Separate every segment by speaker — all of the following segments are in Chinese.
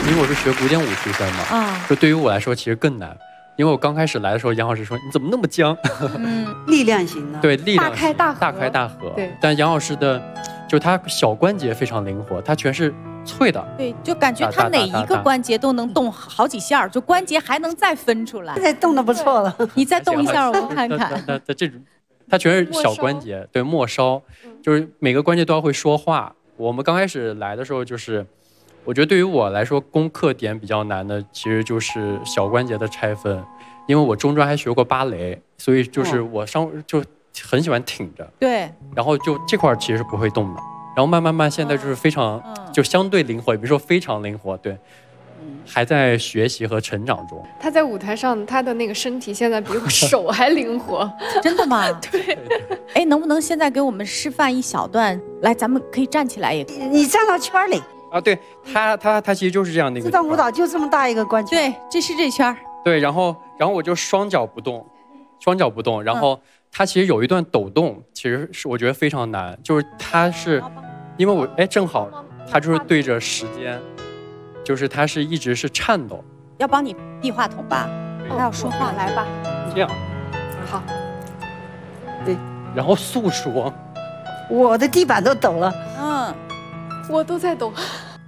Speaker 1: 因为我是学古典舞出身嘛，就对于我来说其实更难。因为我刚开始来的时候，杨老师说你怎么那么僵？
Speaker 2: 力量型的，
Speaker 1: 对，力量型
Speaker 3: 大开大合。
Speaker 1: 对，但杨老师的，就他小关节非常灵活，他全是脆的。
Speaker 4: 对，就感觉他哪一个关节都能动好几下，就关节还能再分出来。
Speaker 2: 现在动的不错了，
Speaker 4: 你再动一下我看看。
Speaker 1: 他这种，他全是小关节，对，末梢，就是每个关节都要会说话。我们刚开始来的时候，就是我觉得对于我来说，攻克点比较难的，其实就是小关节的拆分。因为我中专还学过芭蕾，所以就是我就很喜欢挺着。对。然后就这块其实是不会动的，然后慢慢现在就是非常就相对灵活，也别说非常灵活，对。还在学习和成长中。
Speaker 3: 他在舞台上，他的那个身体现在比我手还灵活。
Speaker 4: 真的吗？
Speaker 3: 对。
Speaker 4: 哎，能不能现在给我们示范一小段？来，咱们可以站起来也。
Speaker 2: 你站到圈里。
Speaker 1: 啊，对，他其实就是这样的一个。
Speaker 2: 这段舞蹈就这么大一个关节。
Speaker 4: 对，这是这圈。对，
Speaker 1: 然后我就双脚不动，然后他其实有一段抖动，其实是我觉得非常难，就是他是，因为我正好他就是对着时间，就是他是一直是颤抖。
Speaker 4: 要帮你递话筒吧？他要说话，
Speaker 3: 来吧。
Speaker 1: 这样。
Speaker 3: 好。
Speaker 2: 对。
Speaker 1: 然后诉说。
Speaker 2: 我的地板都抖了。
Speaker 3: 我都在抖。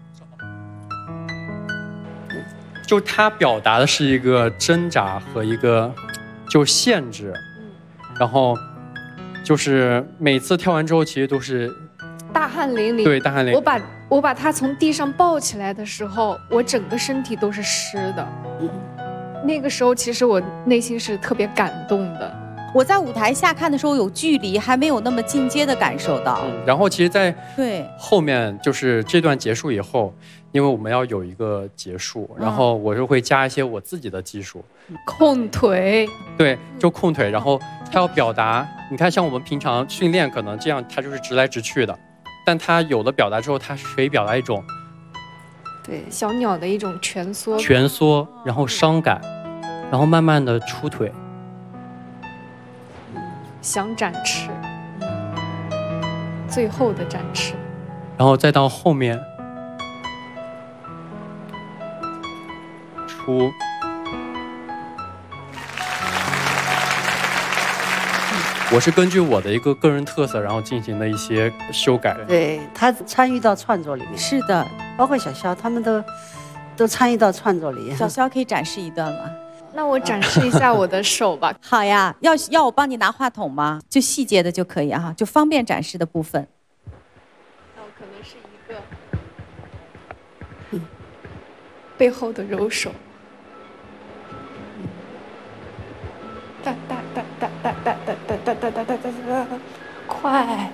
Speaker 1: 就他表达的是一个挣扎和一个就限制，然后就是每次跳完之后其实都是
Speaker 3: 大汗淋漓。
Speaker 1: 对，大汗淋漓。
Speaker 3: 我把他从地上抱起来的时候，我整个身体都是湿的。那个时候其实我内心是特别感动的。
Speaker 4: 我在舞台下看的时候有距离，还没有那么进阶的感受到。
Speaker 1: 然后其实在
Speaker 4: 对
Speaker 1: 后面就是这段结束以后，因为我们要有一个结束，然后我就会加一些我自己的技术，
Speaker 3: 控腿。
Speaker 1: 对，就控腿。然后他要表达，你看像我们平常训练可能这样，他就是直来直去的，但他有了表达之后，他可以表达一种
Speaker 3: 对小鸟的一种蜷缩，
Speaker 1: 然后伤感，然后慢慢的出腿。
Speaker 3: 想展翅，最后的展翅，
Speaker 1: 然后再到后面出，我是根据我的一个个人特色，然后进行了一些修改。
Speaker 2: 对，他参与到创作里面。
Speaker 4: 是的，
Speaker 2: 包括小肖他们都参与到创作里。
Speaker 4: 小肖可以展示一段吗？
Speaker 3: 那我展示一下我的手吧。
Speaker 4: 好呀，要我帮你拿话筒吗？就细节的就可以啊，就方便展示的部分。
Speaker 3: 那我可能是一个背后的揉手。哒哒哒哒哒哒哒哒哒哒哒哒哒，快！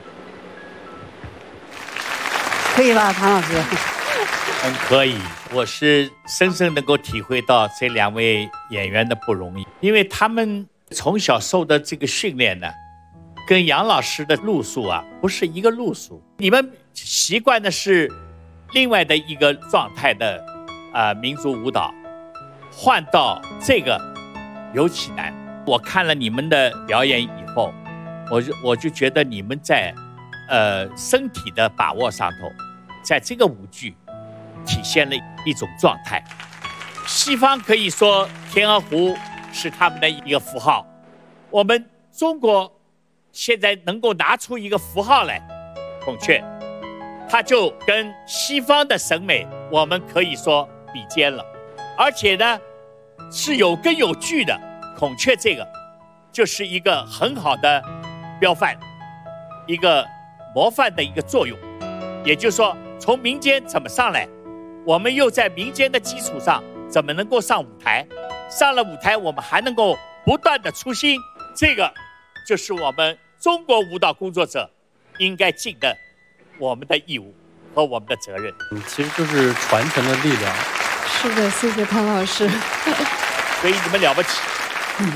Speaker 2: 可以吧，唐老师？
Speaker 5: 可以，我是深深能够体会到这两位演员的不容易，因为他们从小受的这个训练呢，跟杨老师的路数啊不是一个路数。你们习惯的是另外的一个状态的民族舞蹈，换到这个尤其难。我看了你们的表演以后，我就觉得你们在身体的把握上头，在这个舞剧体现了一种状态。西方可以说天鹅湖是他们的一个符号，我们中国现在能够拿出一个符号来，孔雀，它就跟西方的审美我们可以说比肩了，而且呢是有根有据的。孔雀这个就是一个很好的标范，一个模范的一个作用。也就是说，从民间怎么上来，我们又在民间的基础上怎么能够上舞台，上了舞台我们还能够不断的出新，这个就是我们中国舞蹈工作者应该尽的我们的义务和我们的责任。
Speaker 1: 其实就是传承的力量。
Speaker 3: 是的，谢谢汤老师。
Speaker 5: 所以你们了不起。